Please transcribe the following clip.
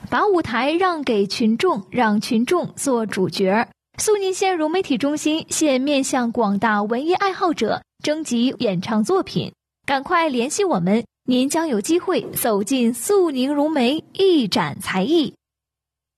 把舞台让给群众，让群众做主角。肃宁县融媒体中心现面向广大文艺爱好者征集演唱作品，赶快联系我们，您将有机会走进肃宁融媒，一展才艺。